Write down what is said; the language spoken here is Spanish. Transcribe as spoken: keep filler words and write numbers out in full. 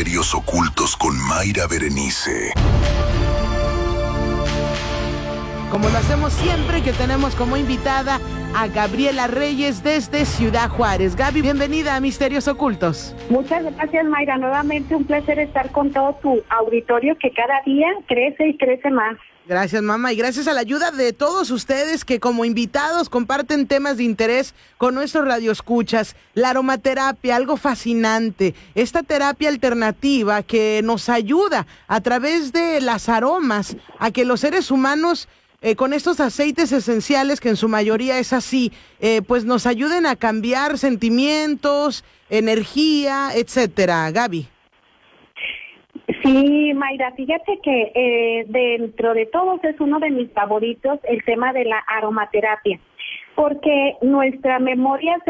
Misterios Ocultos con Mayra Berenice. Como lo hacemos siempre, que tenemos como invitada a Gabriela Reyes desde Ciudad Juárez. Gaby, bienvenida a Misterios Ocultos. Muchas gracias, Mayra. Nuevamente un placer estar con todo tu auditorio que cada día crece y crece más. Gracias, mamá, y gracias a la ayuda de todos ustedes que como invitados comparten temas de interés con nuestros radioescuchas. La aromaterapia, algo fascinante. Esta terapia alternativa que nos ayuda a través de las aromas a que los seres humanos, eh, con estos aceites esenciales, que en su mayoría es así, eh, pues nos ayuden a cambiar sentimientos, energía, etcétera. Gaby. Sí, Mayra, fíjate que eh, dentro de todos es uno de mis favoritos el tema de la aromaterapia, porque nuestra memoria se